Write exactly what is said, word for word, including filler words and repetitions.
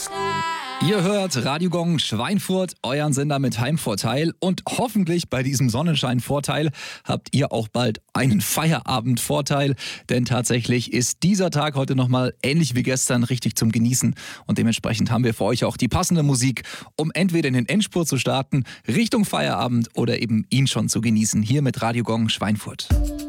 Ihr hört Radio Gong Schweinfurt, euren Sender mit Heimvorteil. Und hoffentlich bei diesem Sonnenscheinvorteil habt ihr auch bald einen Feierabendvorteil. Denn tatsächlich ist dieser Tag heute nochmal ähnlich wie gestern richtig zum Genießen. Und dementsprechend haben wir für euch auch die passende Musik, um entweder in den Endspurt zu starten, Richtung Feierabend oder eben ihn schon zu genießen. Hier mit Radio Gong Schweinfurt.